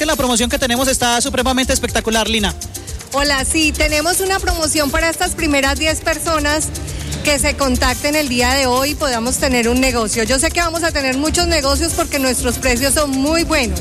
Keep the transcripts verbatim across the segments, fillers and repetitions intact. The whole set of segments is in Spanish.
que la promoción que tenemos está supremamente espectacular, Lina. Hola, sí, tenemos una promoción para estas primeras diez personas que se contacten el día de hoy y podamos tener un negocio. Yo sé que vamos a tener muchos negocios porque nuestros precios son muy buenos.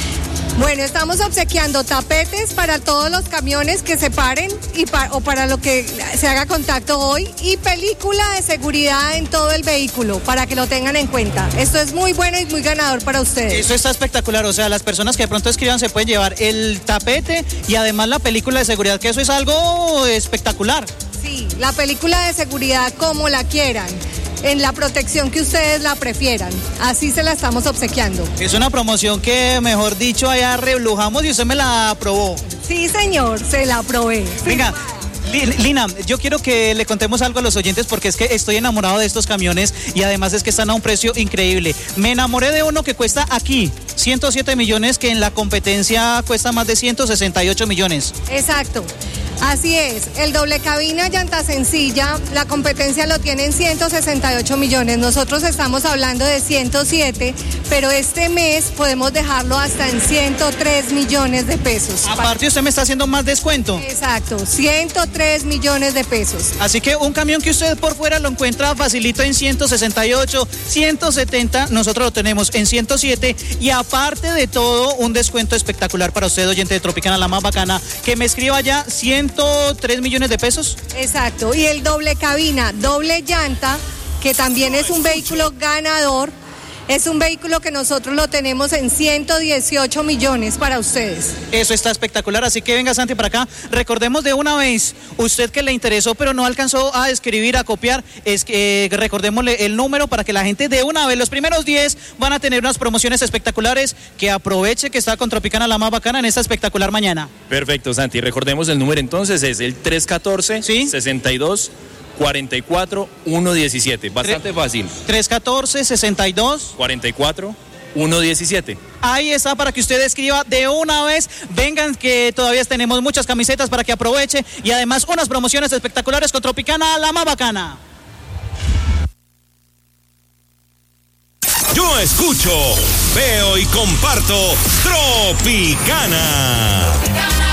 Bueno, estamos obsequiando tapetes para todos los camiones que se paren y pa- o para lo que se haga contacto hoy y película de seguridad en todo el vehículo para que lo tengan en cuenta. Esto es muy bueno y muy ganador para ustedes. Eso está espectacular, o sea, las personas que de pronto escriban se pueden llevar el tapete y además la película de seguridad, que eso es algo espectacular. Sí, la película de seguridad como la quieran, en la protección que ustedes la prefieran. Así se la estamos obsequiando. Es una promoción que, mejor dicho, allá reblujamos y usted me la aprobó. Sí, señor, se la aprobé. Venga, Lina, yo quiero que le contemos algo a los oyentes porque es que estoy enamorado de estos camiones y además es que están a un precio increíble. Me enamoré de uno que cuesta aquí ciento siete millones, que en la competencia cuesta más de ciento sesenta y ocho millones. Exacto. Así es, el doble cabina llanta sencilla, la competencia lo tiene en ciento sesenta y ocho millones, nosotros estamos hablando de ciento siete, pero este mes podemos dejarlo hasta en ciento tres millones de pesos. Aparte usted me está haciendo más descuento. Exacto, ciento tres millones de pesos. Así que un camión que usted por fuera lo encuentra facilito en ciento sesenta y ocho, ciento setenta, nosotros lo tenemos en ciento siete y aparte de todo un descuento espectacular para usted, oyente de Tropicana, la más bacana, que me escriba ya ciento tres millones de pesos. Exacto, y el doble cabina, doble llanta, que también es un vehículo ganador, es un vehículo que nosotros lo tenemos en ciento dieciocho millones para ustedes. Eso está espectacular, así que venga Santi para acá. Recordemos de una vez, usted que le interesó pero no alcanzó a escribir, a copiar, es que eh, recordémosle el número para que la gente de una vez, los primeros diez van a tener unas promociones espectaculares, que aproveche que está con Tropicana la más bacana en esta espectacular mañana. Perfecto, Santi, recordemos el número entonces, es el tres uno cuatro, ¿sí? sesenta y dos, cuarenta y cuatro, ciento diecisiete, bastante fácil. tres uno cuatro, sesenta y dos, cuarenta y cuatro, ciento diecisiete. Ahí está para que usted escriba de una vez. Vengan que todavía tenemos muchas camisetas para que aproveche y además unas promociones espectaculares con Tropicana la más bacana. Yo escucho, veo y comparto Tropicana.